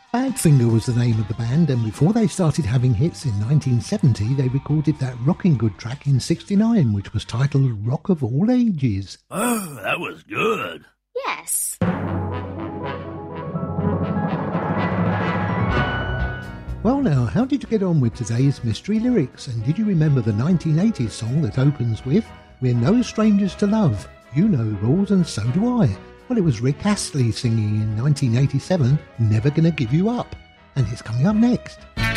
Badfinger was the name of the band, and before they started having hits in 1970, they recorded that Rockin' Good track in 69, which was titled Rock of All Ages. Oh, that was good. Yes. Well now, how did you get on with today's mystery lyrics? And did you remember the 1980s song that opens with, "We're no strangers to love, you know rules and so do I"? Well, it was Rick Astley singing in 1987, "Never Gonna Give You Up." And it's coming up next.